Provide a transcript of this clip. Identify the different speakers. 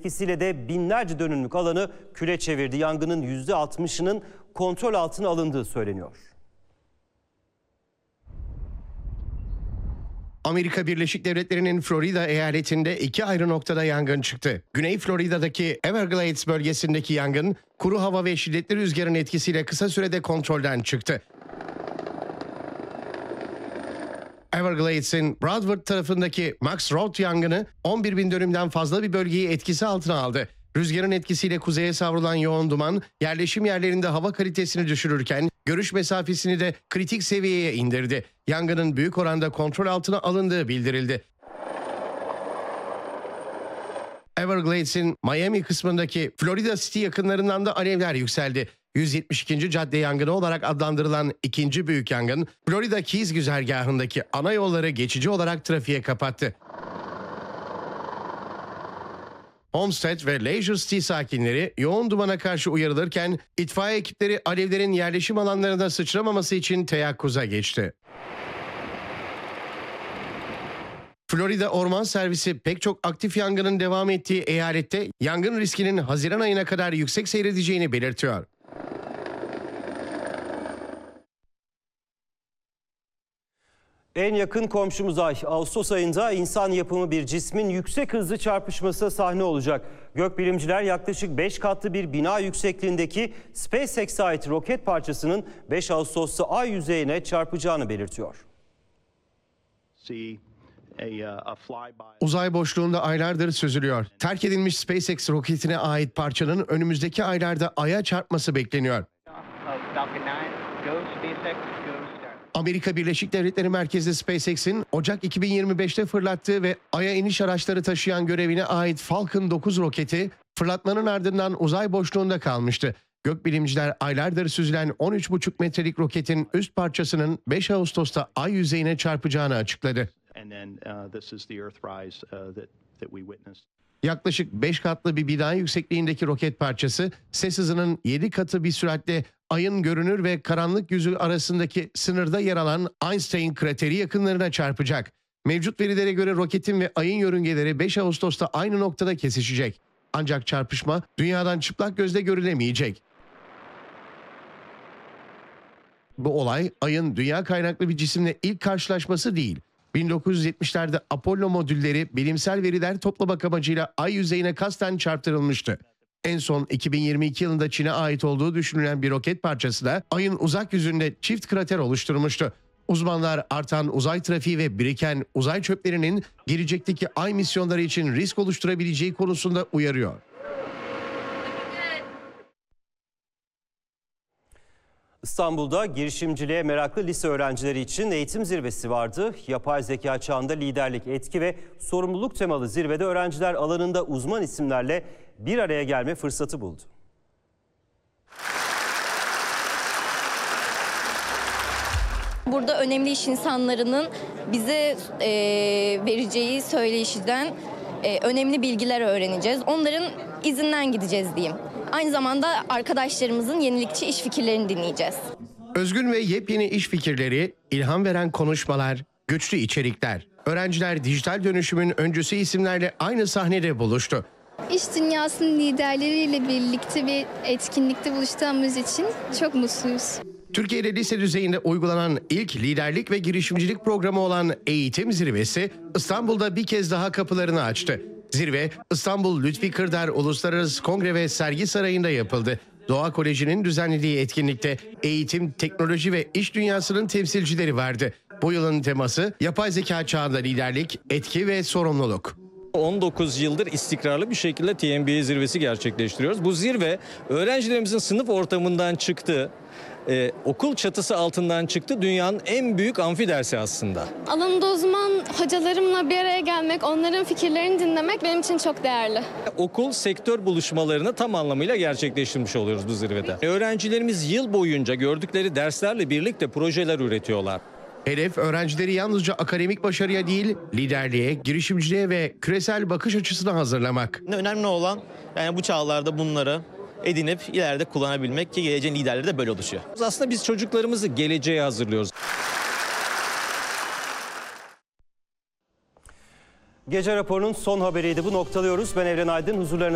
Speaker 1: etkisiyle de binlerce dönümlük alanı küle çevirdi. Yangının %60'ının kontrol altına alındığı söyleniyor.
Speaker 2: Amerika Birleşik Devletleri'nin Florida eyaletinde 2 ayrı noktada yangın çıktı. Güney Florida'daki Everglades bölgesindeki yangın, kuru hava ve şiddetli rüzgarın etkisiyle kısa sürede kontrolden çıktı. Everglades'in Broward tarafındaki Max Road yangını 11.000 dönümden fazla bir bölgeyi etkisi altına aldı. Rüzgarın etkisiyle kuzeye savrulan yoğun duman yerleşim yerlerinde hava kalitesini düşürürken görüş mesafesini de kritik seviyeye indirdi. Yangının büyük oranda kontrol altına alındığı bildirildi. Everglades'in Miami kısmındaki Florida City yakınlarından da alevler yükseldi. 172. cadde yangını olarak adlandırılan ikinci büyük yangın, Florida Keys güzergahındaki ana yolları geçici olarak trafiğe kapattı. Homestead ve Leisure City sakinleri yoğun dumana karşı uyarılırken itfaiye ekipleri alevlerin yerleşim alanlarına sıçramaması için teyakkuza geçti. Florida Orman Servisi pek çok aktif yangının devam ettiği eyalette yangın riskinin Haziran ayına kadar yüksek seyredeceğini belirtiyor.
Speaker 1: En yakın komşumuz Ay, Ağustos ayında insan yapımı bir cismin yüksek hızlı çarpışmasına sahne olacak. Gökbilimciler yaklaşık 5 katlı bir bina yüksekliğindeki SpaceX'e ait roket parçasının 5 Ağustos'ta Ay yüzeyine çarpacağını belirtiyor.
Speaker 2: Uzay boşluğunda aylardır süzülüyor. Terk edilmiş SpaceX roketine ait parçanın önümüzdeki aylarda Ay'a çarpması bekleniyor. Amerika Birleşik Devletleri merkezli SpaceX'in Ocak 2025'te fırlattığı ve Ay'a iniş araçları taşıyan görevine ait Falcon 9 roketi fırlatmanın ardından uzay boşluğunda kalmıştı. Gökbilimciler aylardır süzülen 13,5 metrelik roketin üst parçasının 5 Ağustos'ta Ay yüzeyine çarpacağını açıkladı. Yaklaşık 5 katlı bir bina yüksekliğindeki roket parçası ses hızının 7 katı bir süratle Ay'ın görünür ve karanlık yüzü arasındaki sınırda yer alan Einstein krateri yakınlarına çarpacak. Mevcut verilere göre roketin ve Ay'ın yörüngeleri 5 Ağustos'ta aynı noktada kesişecek. Ancak çarpışma dünyadan çıplak gözle görülemeyecek. Bu olay Ay'ın dünya kaynaklı bir cisimle ilk karşılaşması değil. 1970'lerde Apollo modülleri bilimsel veriler toplamak amacıyla Ay yüzeyine kasten çarptırılmıştı. En son 2022 yılında Çin'e ait olduğu düşünülen bir roket parçası da Ay'ın uzak yüzünde çift krater oluşturmuştu. Uzmanlar artan uzay trafiği ve biriken uzay çöplerinin gelecekteki Ay misyonları için risk oluşturabileceği konusunda uyarıyor.
Speaker 1: İstanbul'da girişimciliğe meraklı lise öğrencileri için eğitim zirvesi vardı. Yapay zeka çağında liderlik, etki ve sorumluluk temalı zirvede öğrenciler alanında uzman isimlerle bir araya gelme fırsatı buldu.
Speaker 3: Burada önemli iş insanlarının bize vereceği söyleyişiden önemli bilgiler öğreneceğiz. Onların izinden gideceğiz diyeyim. Aynı zamanda arkadaşlarımızın yenilikçi iş fikirlerini dinleyeceğiz.
Speaker 2: Özgün ve yepyeni iş fikirleri, ilham veren konuşmalar, güçlü içerikler. Öğrenciler dijital dönüşümün öncüsü isimlerle aynı sahnede buluştu.
Speaker 4: İş dünyasının liderleriyle birlikte bir etkinlikte buluştuğumuz için çok mutluyuz.
Speaker 2: Türkiye'de lise düzeyinde uygulanan ilk liderlik ve girişimcilik programı olan Eğitim Zirvesi İstanbul'da bir kez daha kapılarını açtı. Zirve İstanbul Lütfi Kırdar Uluslararası Kongre ve Sergi Sarayı'nda yapıldı. Doğa Koleji'nin düzenlediği etkinlikte eğitim, teknoloji ve iş dünyasının temsilcileri vardı. Bu yılın teması yapay zeka çağında liderlik, etki ve sorumluluk.
Speaker 5: 19 yıldır istikrarlı bir şekilde TMBA zirvesi gerçekleştiriyoruz. Bu zirve öğrencilerimizin sınıf ortamından çıktı, okul çatısı altından çıktı. Dünyanın en büyük amfi dersi aslında.
Speaker 4: Alanında uzman hocalarımla bir araya gelmek, onların fikirlerini dinlemek benim için çok değerli.
Speaker 5: Okul sektör buluşmalarını tam anlamıyla gerçekleştirmiş oluyoruz bu zirvede. Öğrencilerimiz yıl boyunca gördükleri derslerle birlikte projeler üretiyorlar.
Speaker 2: Hedef öğrencileri yalnızca akademik başarıya değil, liderliğe, girişimciliğe ve küresel bakış açısına hazırlamak.
Speaker 6: Önemli olan yani bu çağlarda bunları edinip ileride kullanabilmek ki geleceğin liderleri de böyle oluşuyor.
Speaker 5: Aslında biz çocuklarımızı geleceğe hazırlıyoruz.
Speaker 1: Gece raporunun son haberiydi. Bu noktalıyoruz. Ben Evren Aydın. Huzurlarınızda